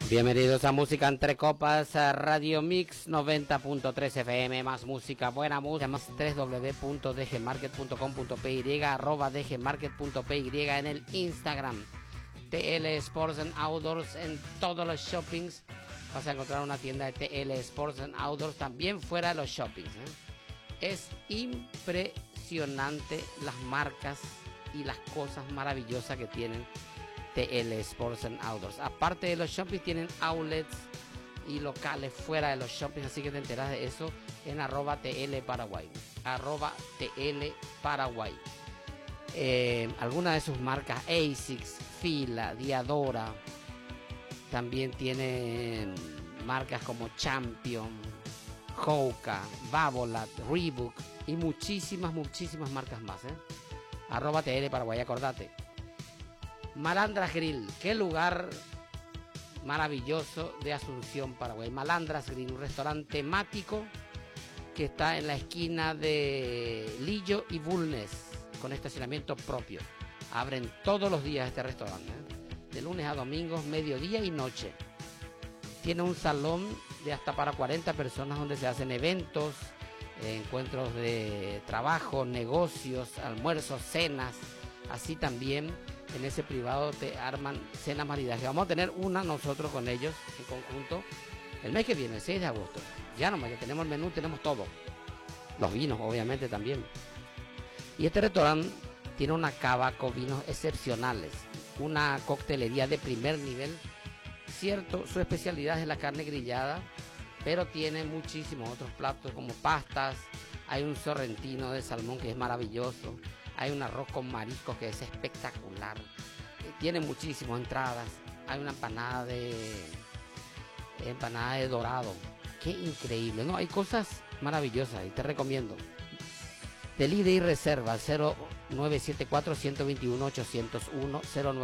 Bienvenidos a Música Entre Copas, a Radio Mix 90.3 FM, más música, buena música, más www.dgmarket.com.py, @dgmarket.py en el Instagram, TL Sports and Outdoors, en todos los shoppings vas a encontrar una tienda de TL Sports and Outdoors, también fuera de los shoppings, Es impresionante las marcas y las cosas maravillosas que tienen TL Sports and Outdoors. Aparte de los shoppings, tienen outlets y locales fuera de los shoppings, así que te enteras de eso en @TL Paraguay. @TL Paraguay. Algunas de sus marcas, ASICS, Fila, Diadora, también tienen marcas como Champion, Hoka, Babolat, Reebok y muchísimas marcas más. @TL Paraguay, acordate. Malandras Grill, qué lugar maravilloso de Asunción, Paraguay. Malandras Grill, un restaurante temático que está en la esquina de Lillo y Bulnes, con estacionamiento propio. Abren todos los días este restaurante, de lunes a domingos, mediodía y noche. Tiene un salón de hasta para 40 personas donde se hacen eventos, encuentros de trabajo, negocios, almuerzos, cenas, así también. En ese privado te arman cenas maridaje. Vamos a tener una nosotros con ellos en conjunto el mes que viene, el 6 de agosto. Ya nomás, ya tenemos el menú, tenemos todo. Los vinos, obviamente, también. Y este restaurante tiene una cava con vinos excepcionales. Una coctelería de primer nivel. Cierto, su especialidad es la carne grillada, pero tiene muchísimos otros platos como pastas. Hay un sorrentino de salmón que es maravilloso. Hay un arroz con mariscos que es espectacular. Tiene muchísimas entradas. Hay una empanada de dorado. Qué increíble, ¿no? Hay cosas maravillosas y te recomiendo. Delivery y reserva al 0974-121-801,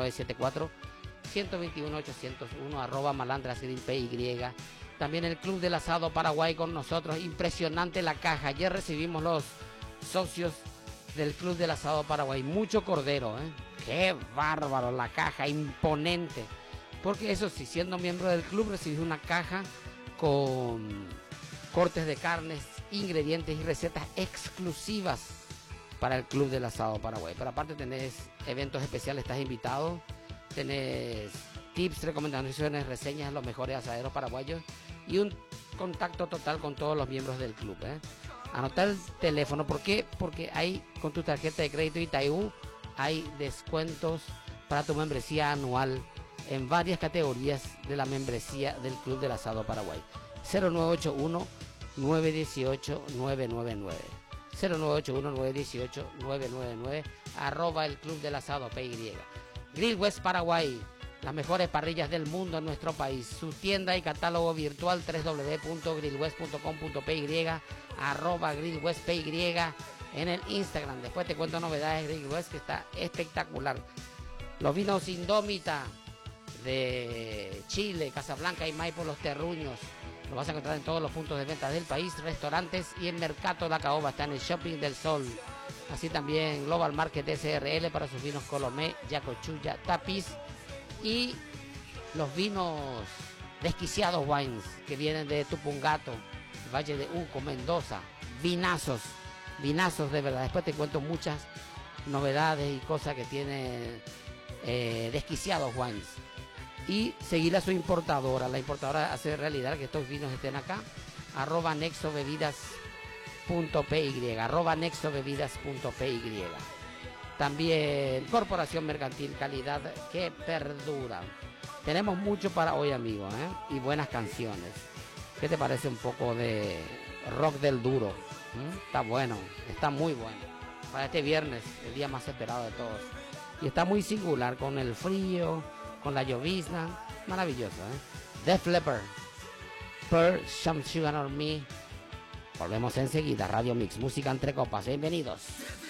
0974-121-801, @malandrasgrillpy. También el Club del Asado Paraguay con nosotros. Impresionante la caja. Ayer recibimos los socios del Club del Asado Paraguay. Mucho cordero, Qué bárbaro, la caja, imponente. Porque eso sí, siendo miembro del club, recibís una caja con cortes de carnes, ingredientes y recetas exclusivas para el Club del Asado Paraguay. Pero aparte tenés eventos especiales, estás invitado, tenés tips, recomendaciones, reseñas de los mejores asaderos paraguayos y un contacto total con todos los miembros del club, Anotar el teléfono. ¿Por qué? Porque ahí con tu tarjeta de crédito Itaú hay descuentos para tu membresía anual en varias categorías de la membresía del Club del Asado Paraguay. 0981-918-999. 0981-918-999. @el Club del Asado PY. Grill West Paraguay. Las mejores parrillas del mundo en nuestro país. Su tienda y catálogo virtual www.grillwest.com.py, @grillwestpy en el Instagram. Después te cuento novedades de Grill West, que está espectacular. Los vinos Indómita de Chile, Casablanca y Maipo, Los Terruños. Lo vas a encontrar en todos los puntos de venta del país, restaurantes y en Mercato La Caoba. Está en el Shopping del Sol. Así también Global Market SRL para sus vinos Colomé, Yacochulla, Tapiz. Y los vinos Desquiciados Wines, que vienen de Tupungato, Valle de Uco, Mendoza. Vinazos de verdad. Después te cuento muchas novedades y cosas que tiene Desquiciados Wines. Y seguir a su importadora. La importadora hace realidad que estos vinos estén acá. @nexobebidas.py, @nexobebidas.py. También Corporación Mercantil, calidad que perdura. Tenemos mucho para hoy, amigos, y buenas canciones. ¿Qué te parece un poco de rock del duro? Está bueno, está muy bueno. Para este viernes, el día más esperado de todos. Y está muy singular, con el frío, con la llovizna. Maravilloso, Def Leppard, Pearl, Some Sugar on Me. Volvemos enseguida. Radio Mix, música entre copas. Bienvenidos.